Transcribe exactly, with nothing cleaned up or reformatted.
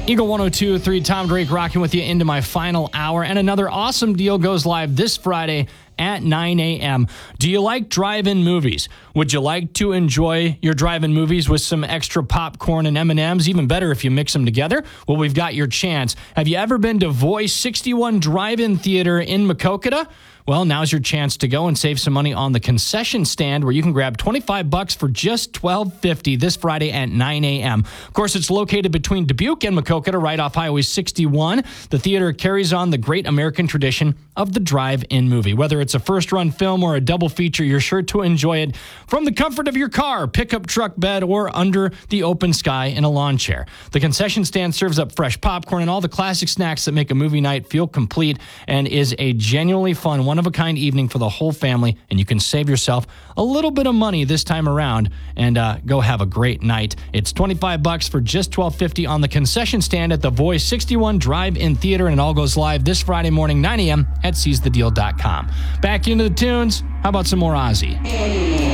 Eagle one oh two point three, Tom Drake rocking with you into my final hour. And another awesome deal goes live this Friday at nine a.m. Do you like drive-in movies? Would you like to enjoy your drive-in movies with some extra popcorn and M and M's? Even better if you mix them together. Well, we've got your chance. Have you ever been to Voice sixty-one Drive-In Theater in Maquoketa? Well, now's your chance to go and save some money on the concession stand where you can grab twenty-five bucks for just twelve fifty this Friday at nine a.m. Of course, it's located between Dubuque and Maquoketa right off Highway sixty-one. The theater carries on the great American tradition of the drive-in movie. Whether it's a first-run film or a double feature, you're sure to enjoy it from the comfort of your car, pickup truck bed, or under the open sky in a lawn chair. The concession stand serves up fresh popcorn and all the classic snacks that make a movie night feel complete and is a genuinely fun, one-of-a-kind evening for the whole family, and you can save yourself a little bit of money this time around and uh, go have a great night. It's twenty-five bucks for just twelve fifty on the concession stand at the Voice sixty-one Drive-In Theater, and it all goes live this Friday morning, nine a.m. at seize the deal dot com. Back into the tunes. How about some more Ozzy?